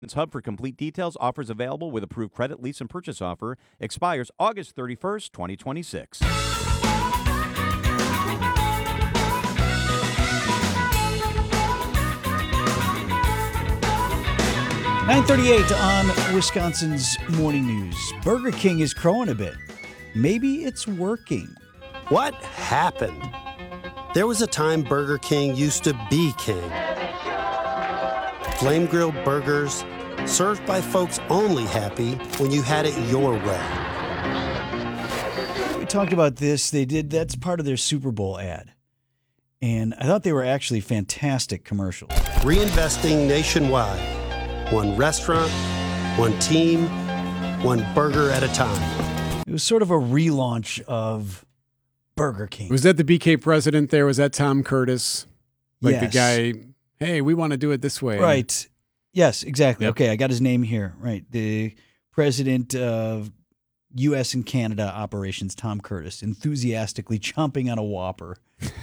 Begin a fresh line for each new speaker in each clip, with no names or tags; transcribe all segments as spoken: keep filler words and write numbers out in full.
Hub for complete details. Offers available with approved credit, lease, and purchase offer. Expires August thirty-first, twenty twenty-six.
nine thirty-eight on Wisconsin's Morning News. Burger King is crowing a bit. Maybe it's working.
What happened? There was a time Burger King used to be king. Flame grilled burgers, served by folks only happy when you had it your way.
We talked about this. They did, that's part of their Super Bowl ad. And I thought they were actually fantastic commercials.
Reinvesting nationwide. One restaurant, one team, one burger at a time.
It was sort of a relaunch of Burger King.
Was that the B K president there? Was that Tom Curtis? Like
yes.
the guy, hey, we want to do it this way.
Right. Yes, exactly.
Yep.
Okay, I got his name here. Right. The president of U S and Canada operations, Tom Curtis, enthusiastically chomping on a Whopper.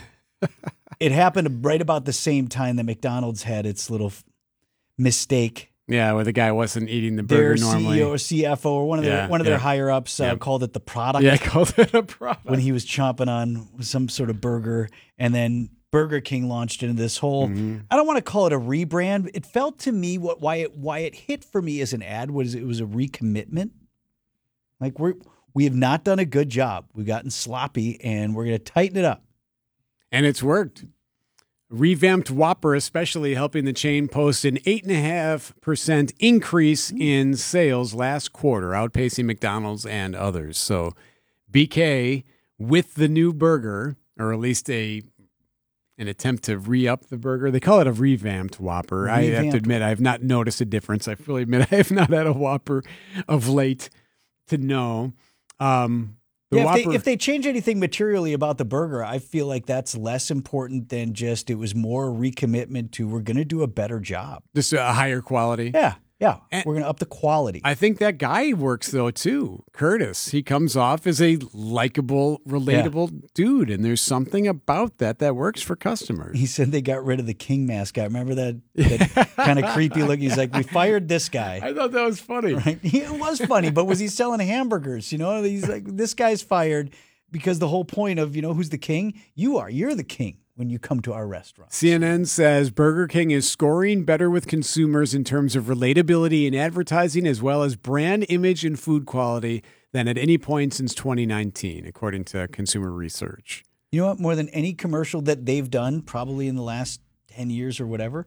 It happened right about the same time that McDonald's had its little mistake.
Yeah, where the guy wasn't eating the burger
Their
normally.
C E O or C F O or one of their
Yeah,
one of
yeah.
their higher ups uh,
Yeah.
called it the product.
Yeah, called it a product.
When he was chomping on some sort of burger, and then Burger King launched into this whole.
Mm-hmm.
I don't want to call it a rebrand. It felt to me what why it why it hit for me as an ad was it was a recommitment. Like we're we have not done a good job. We've gotten sloppy, and we're going to tighten it up.
And it's worked. Revamped Whopper, especially helping the chain post an eight point five percent increase in sales last quarter, outpacing McDonald's and others. So B K with the new burger, or at least a an attempt to re-up the burger. They call it a revamped Whopper. I have
Revamped.
to admit, I have not noticed a difference. I fully admit I have not had a Whopper of late to know. Um, the
Yeah, if
Whopper,
they, if they change anything materially about the burger, I feel like that's less important than just it was more a recommitment to we're going to do a better job.
just a higher quality.
Yeah, yeah.
And-
we're going to up the quality.
I think that guy works, though, too. Curtis. He comes off as a likable, relatable dude, and there's something about that that works for customers.
He said they got rid of the King mascot. Remember that, that kind of creepy look? He's like, we fired this guy.
I thought that was funny.
Right? It was funny, but was he selling hamburgers? You know, he's like, this guy's fired because the whole point of, you know, who's the king? You are. You're the king when you come to our restaurant.
C N N says Burger King is scoring better with consumers in terms of relatability in advertising as well as brand image and food quality than at any point since twenty nineteen, according to consumer research.
You know what? More than any commercial that they've done, probably in the last ten years or whatever,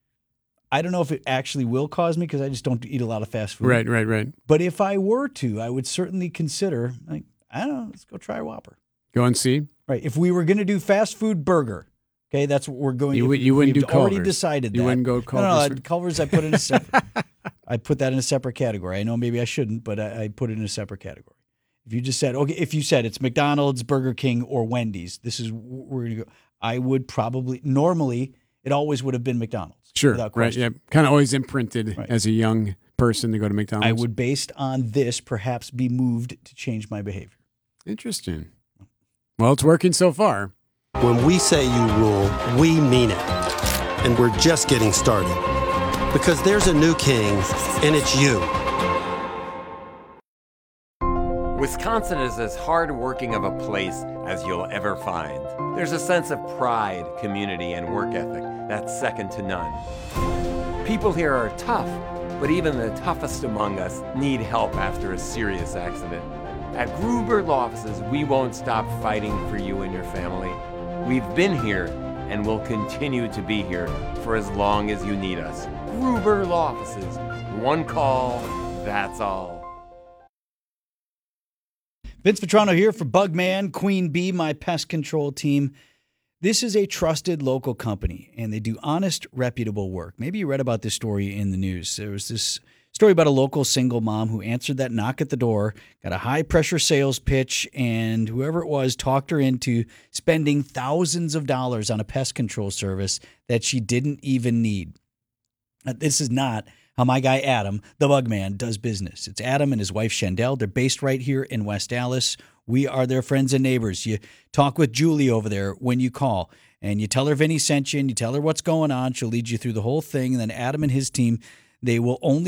I don't know if it actually will cause me because I just don't eat a lot of fast food.
Right, right, right.
But if I were to, I would certainly consider, like, I don't know, let's go try a Whopper.
Go and see.
Right. If we were going to do fast food burger, okay, that's what we're going
You
if
would- you wouldn't
we've
do
already
Culver's.
decided that.
You wouldn't go
No, no,
Culver's.
no, Culver's I put in a separate. I put that in a separate category. I know maybe I shouldn't, but I, I put it in a separate category. If you just said, okay, if you said it's McDonald's, Burger King, or Wendy's, this is we're going to go. I would probably normally it always would have been McDonald's.
Sure,
without
right.
question.
Yeah, kind of always imprinted
Right.
as a young person to go to McDonald's.
I would, based on this, perhaps be moved to change my behavior.
Interesting. Well, it's working so far.
When we say you rule, we mean it. And we're just getting started. Because there's a new king, and it's you.
Wisconsin is as hard-working of a place as you'll ever find. There's a sense of pride, community, and work ethic that's second to none. People here are tough, but even the toughest among us need help after a serious accident. At Gruber Law Offices, we won't stop fighting for you and your family. We've been here and will continue to be here for as long as you need us. Gruber Law Offices. One call, that's all.
Vince Vitrano here for Bugman, Queen Bee, my pest control team. This is a trusted local company, and they do honest, reputable work. Maybe you read about this story in the news. There was this story about a local single mom who answered that knock at the door, got a high-pressure sales pitch, and whoever it was talked her into spending thousands of dollars on a pest control service that she didn't even need. Now, this is not how my guy Adam, the Bugman, does business. It's Adam and his wife Shandell. They're based right here in West Allis. We are their friends and neighbors. You talk with Julie over there when you call, and you tell her Vinny sent you, and you tell her what's going on. She'll lead you through the whole thing, and then Adam and his team, they will only